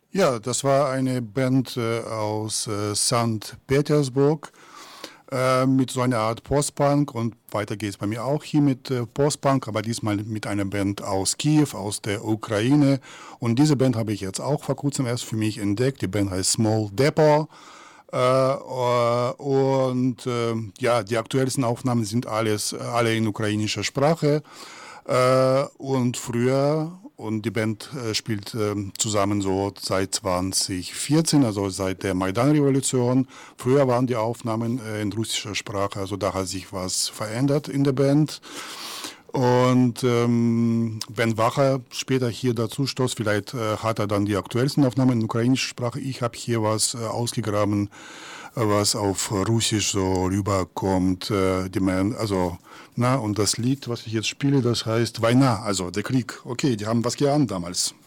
Ja, das war eine Band aus St. Petersburg mit so einer Art Postpunk und weiter geht es bei mir auch hier mit Postpunk, aber diesmal mit einer Band aus Kiew, aus der Ukraine. Und diese Band habe ich jetzt auch vor kurzem erst für mich entdeckt. Die Band heißt Small Depot. Ja, die aktuellsten Aufnahmen sind alle in ukrainischer Sprache. Und früher, und die Band spielt zusammen so seit 2014, also seit der Maidan-Revolution. Früher waren die Aufnahmen in russischer Sprache, also da hat sich was verändert in der Band. Und wenn Wacher später hier dazu stoßt, vielleicht hat er dann die aktuellsten Aufnahmen in ukrainischer Sprache. Ich habe hier was ausgegraben, was auf Russisch so rüberkommt. Und das Lied, was ich jetzt spiele, das heißt Война, also der Krieg. Okay, die haben was geahnt damals.